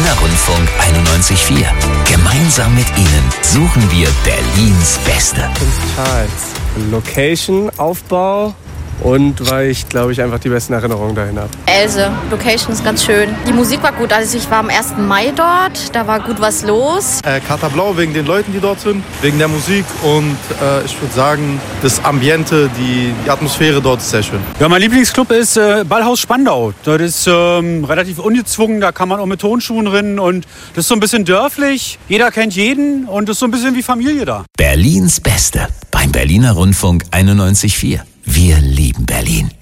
Berliner Rundfunk 91.4. Gemeinsam mit Ihnen suchen wir Berlins Beste. Prinz Charles. Location, Aufbau und weil ich, glaube ich, einfach die besten Erinnerungen dahin habe. Else, Location ist ganz schön. Die Musik war gut, also ich war am 1. Mai dort, da war gut was los. Kater Blau wegen den Leuten, die dort sind, wegen der Musik und ich würde sagen, das Ambiente, die Atmosphäre dort ist sehr schön. Ja, mein Lieblingsclub ist Ballhaus Spandau. Das ist relativ ungezwungen, da kann man auch mit Tonschuhen rennen und das ist so ein bisschen dörflich. Jeder kennt jeden und das ist so ein bisschen wie Familie da. Berlins Beste beim Berliner Rundfunk 91.4. Wir lieben Berlin.